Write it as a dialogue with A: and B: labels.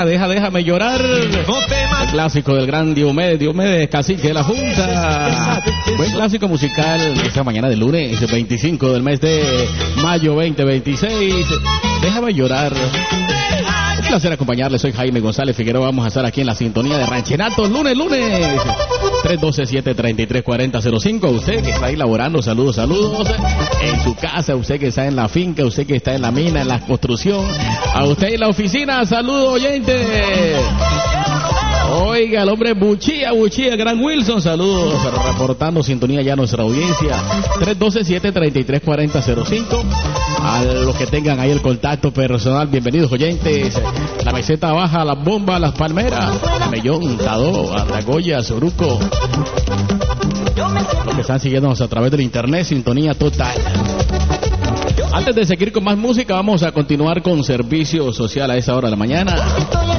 A: Déjame llorar. El clásico del gran Diomedes, cacique de la Junta. Buen clásico musical esta mañana de lunes 25 del mes de mayo 2026. Déjame llorar. Un placer acompañarles, soy Jaime González Figueroa. Vamos a estar aquí en la sintonía de Ranchenatos, lunes. 312-733-4005. Usted que está ahí laborando, saludos. En su casa, usted que está en la finca, usted que está en la mina, en la construcción. A usted en la oficina, saludos, oyente. Oiga, el hombre Buchía, gran Wilson, saludos, reportando sintonía ya a nuestra audiencia. 312-733-4005. A los que tengan ahí el contacto personal, bienvenidos oyentes. La Meseta Baja, Las Bombas, Las Palmeras, Mellón, Tadó, Andagoya, Soruco. Los que están siguiéndonos a través del internet, sintonía total. Antes de seguir con más música, vamos a continuar con servicio social a esa hora de la mañana.